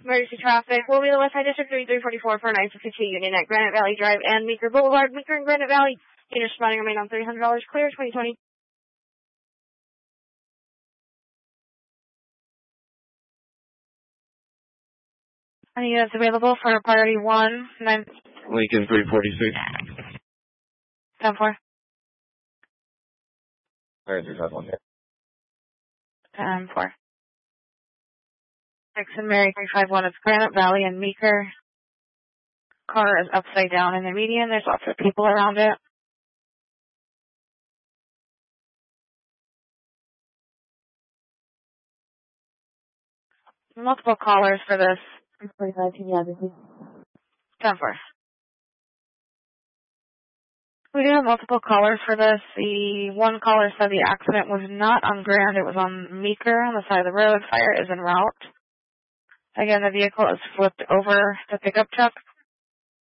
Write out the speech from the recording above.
Emergency traffic will be the West Side District 3344 for 952 Union at Granite Valley Drive and Meeker Boulevard. Meeker and Granite Valley. Units responding remain on $300 clear 2020. Any units available for priority 1, 9... Lincoln 346. 10-4. Alright, 351 here. 10-4. Dixon Mary 351, it's Granite Valley and Meeker. Car is upside down in the median. There's lots of people around it. Multiple callers for this. 10-4. We do have multiple callers for this. The one caller said the accident was not on Grand, it was on Meeker on the side of the road. Fire is en route. Again, the vehicle is flipped over the pickup truck.